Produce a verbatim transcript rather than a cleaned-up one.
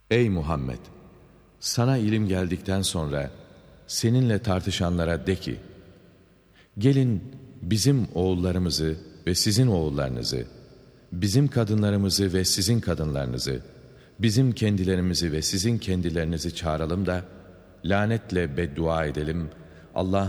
Ey Muhammed! Sana ilim geldikten sonra seninle tartışanlara de ki, gelin bizim oğullarımızı ve sizin oğullarınızı, bizim kadınlarımızı ve sizin kadınlarınızı, bizim kendilerimizi ve sizin kendilerinizi çağıralım da lanetle beddua edelim, Allah